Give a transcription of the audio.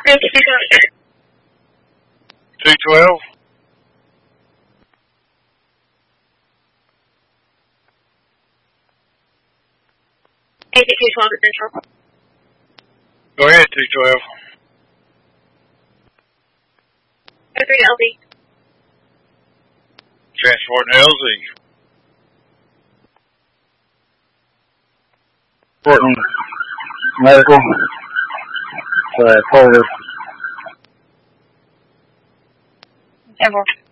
212. Agent 212 at Central. Go ahead, 212. 03 to LZ. Transporting to LZ. Portland Medical. Forward. Ever.